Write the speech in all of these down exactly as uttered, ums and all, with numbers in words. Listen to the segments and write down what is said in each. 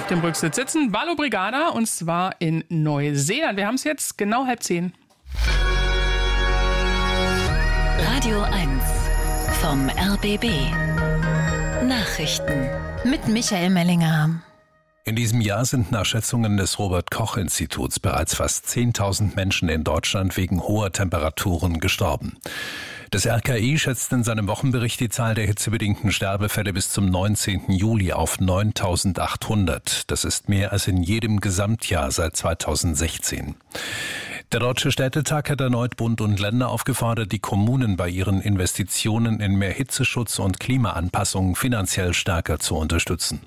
auf dem Rücksitz sitzen. Valo Brigada, und zwar in Neuseeland. Wir haben es jetzt genau halb zehn. Radio eins vom R B B. Nachrichten mit Michael Mellinger. In diesem Jahr sind nach Schätzungen des Robert-Koch-Instituts bereits fast zehntausend Menschen in Deutschland wegen hoher Temperaturen gestorben. Das R K I schätzt in seinem Wochenbericht die Zahl der hitzebedingten Sterbefälle bis zum neunzehnten Juli auf neuntausendachthundert. Das ist mehr als in jedem Gesamtjahr seit zweitausendsechzehn. Der Deutsche Städtetag hat erneut Bund und Länder aufgefordert, die Kommunen bei ihren Investitionen in mehr Hitzeschutz und Klimaanpassung finanziell stärker zu unterstützen.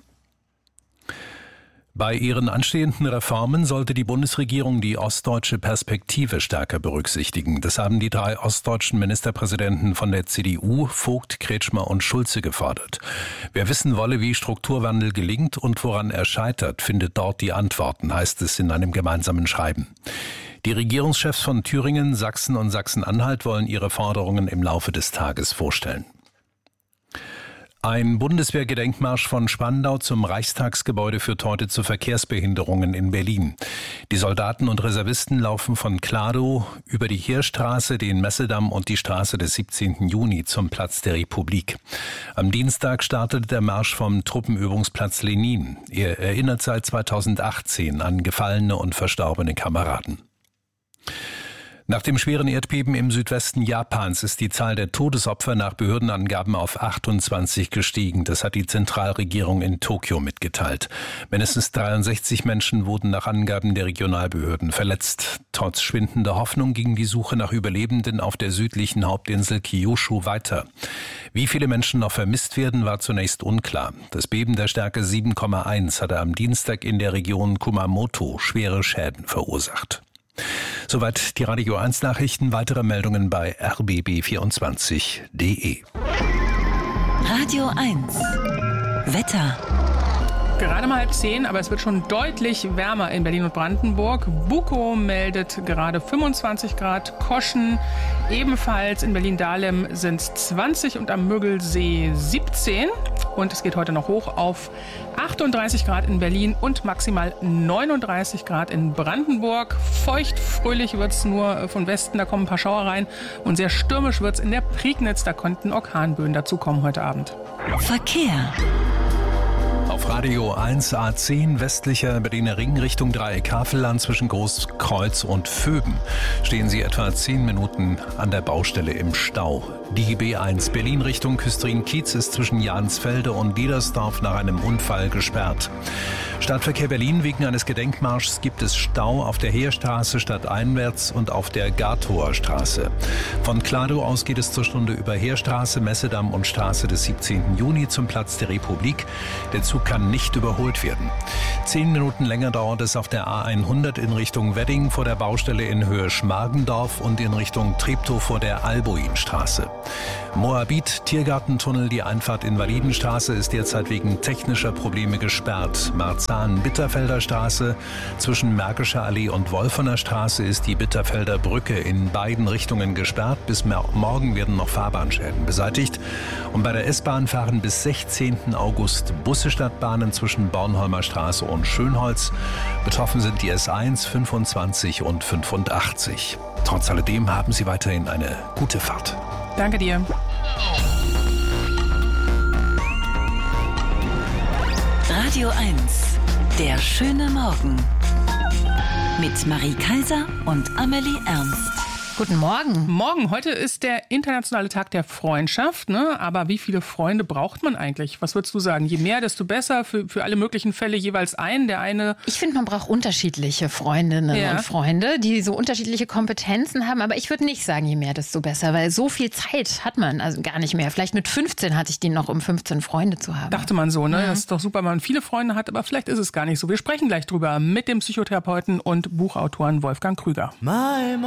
Bei ihren anstehenden Reformen sollte die Bundesregierung die ostdeutsche Perspektive stärker berücksichtigen. Das haben die drei ostdeutschen Ministerpräsidenten von der C D U, Vogt, Kretschmer und Schulze, gefordert. Wer wissen wolle, wie Strukturwandel gelingt und woran er scheitert, findet dort die Antworten, heißt es in einem gemeinsamen Schreiben. Die Regierungschefs von Thüringen, Sachsen und Sachsen-Anhalt wollen ihre Forderungen im Laufe des Tages vorstellen. Ein Bundeswehrgedenkmarsch von Spandau zum Reichstagsgebäude führt heute zu Verkehrsbehinderungen in Berlin. Die Soldaten und Reservisten laufen von Kladow über die Heerstraße, den Messedamm und die Straße des siebzehnten Juni zum Platz der Republik. Am Dienstag startete der Marsch vom Truppenübungsplatz Lenin. Er erinnert seit zweitausendachtzehn an gefallene und verstorbene Kameraden. Nach dem schweren Erdbeben im Südwesten Japans ist die Zahl der Todesopfer nach Behördenangaben auf achtundzwanzig gestiegen. Das hat die Zentralregierung in Tokio mitgeteilt. Mindestens dreiundsechzig Menschen wurden nach Angaben der Regionalbehörden verletzt. Trotz schwindender Hoffnung ging die Suche nach Überlebenden auf der südlichen Hauptinsel Kyushu weiter. Wie viele Menschen noch vermisst werden, war zunächst unklar. Das Beben der Stärke sieben Komma eins hatte am Dienstag in der Region Kumamoto schwere Schäden verursacht. Soweit die Radio eins Nachrichten. Weitere Meldungen bei r b b vierundzwanzig punkt d e. Radio eins Wetter. Gerade mal halb zehn, aber es wird schon deutlich wärmer in Berlin und Brandenburg. Bukow meldet gerade fünfundzwanzig Grad, Koschen ebenfalls, in Berlin-Dahlem sind es zwanzig und am Müggelsee siebzehn. Und es geht heute noch hoch auf achtunddreißig Grad in Berlin und maximal neununddreißig Grad in Brandenburg. Feucht, fröhlich wird es nur von Westen, da kommen ein paar Schauer rein. Und sehr stürmisch wird es in der Prignitz, da könnten Orkanböen dazukommen heute Abend. Verkehr. Auf Radio eins A zehn westlicher Berliner Ring Richtung Dreieck Havelland zwischen Großkreuz und Vöben stehen Sie etwa zehn Minuten an der Baustelle im Stau. Die B eins Berlin Richtung Küstrin-Kiez ist zwischen Jansfelde und Diedersdorf nach einem Unfall gesperrt. Stadtverkehr Berlin: Wegen eines Gedenkmarschs gibt es Stau auf der Heerstraße stadteinwärts und auf der Gartower Straße. Von Kladow aus geht es zur Stunde über Heerstraße, Messedamm und Straße des siebzehnten Juni zum Platz der Republik. Der Zug kann nicht überholt werden. Zehn Minuten länger dauert es auf der A hundert in Richtung Wedding vor der Baustelle in Höhe Schmargendorf und in Richtung Treptow vor der Albuinstraße. Moabit Tiergartentunnel, die Einfahrt Invalidenstraße ist derzeit wegen technischer Probleme gesperrt. Marzahn-Bitterfelder Straße zwischen Märkischer Allee und Wolfener Straße ist die Bitterfelder Brücke in beiden Richtungen gesperrt. Bis morgen werden noch Fahrbahnschäden beseitigt. Und bei der S-Bahn fahren bis sechzehnten August Busse Stadtbahnen zwischen Bornholmer Straße und Schönholz. Betroffen sind die S eins, fünfundzwanzig und fünfundachtzig. Trotz alledem haben Sie weiterhin eine gute Fahrt. Danke dir. Radio eins, der schöne Morgen. Mit Marie Kaiser und Amelie Ernst. Guten Morgen. Morgen, heute ist der internationale Tag der Freundschaft, ne? Aber wie viele Freunde braucht man eigentlich? Was würdest du sagen? Je mehr, desto besser, für, für alle möglichen Fälle jeweils einen, der eine... Ich finde, man braucht unterschiedliche Freundinnen Ja. und Freunde, die so unterschiedliche Kompetenzen haben. Aber ich würde nicht sagen, je mehr, desto besser, weil so viel Zeit hat man also gar nicht mehr. Vielleicht mit fünfzehn hatte ich die noch, um fünfzehn Freunde zu haben. Dachte man so, ne? Mhm. Das ist doch super, wenn man viele Freunde hat, aber vielleicht ist es gar nicht so. Wir sprechen gleich drüber mit dem Psychotherapeuten und Buchautoren Wolfgang Krüger.